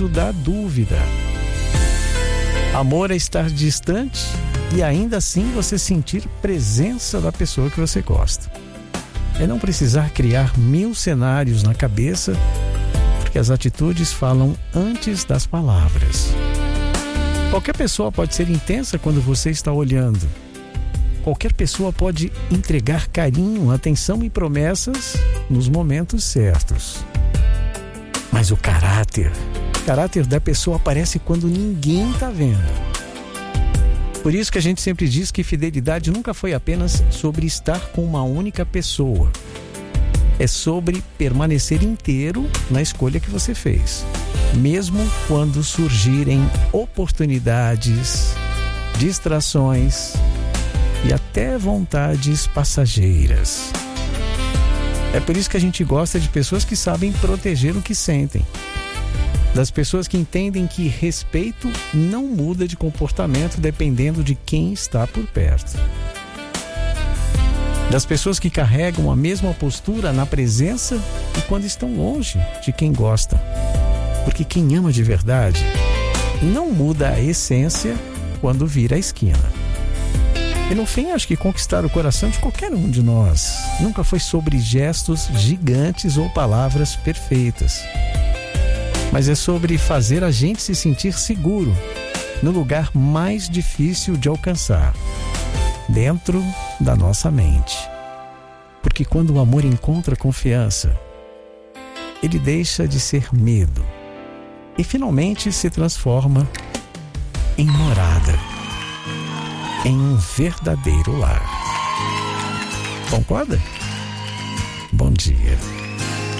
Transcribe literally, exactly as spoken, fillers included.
peso da dúvida. Amor é estar distante e ainda assim você sentir presença da pessoa que você gosta. É não precisar criar mil cenários na cabeça, porque as atitudes falam antes das palavras. Qualquer pessoa pode ser intensa quando você está olhando. Qualquer pessoa pode entregar carinho, atenção e promessas nos momentos certos. Mas o caráter, o caráter da pessoa aparece quando ninguém está vendo. Por isso que a gente sempre diz que fidelidade nunca foi apenas sobre estar com uma única pessoa. É sobre permanecer inteiro na escolha que você fez, mesmo quando surgirem oportunidades, distrações e até vontades passageiras. É por isso que a gente gosta de pessoas que sabem proteger o que sentem, das pessoas que entendem que respeito não muda de comportamento dependendo de quem está por perto, das pessoas que carregam a mesma postura na presença e quando estão longe de quem gosta, porque quem ama de verdade não muda a essência quando vira a esquina. E no fim, acho que conquistar o coração de qualquer um de nós nunca foi sobre gestos gigantes ou palavras perfeitas, mas é sobre fazer a gente se sentir seguro no lugar mais difícil de alcançar, dentro da nossa mente. Porque quando o amor encontra confiança, ele deixa de ser medo e finalmente se transforma em morada, em um verdadeiro lar. Concorda? Bom dia.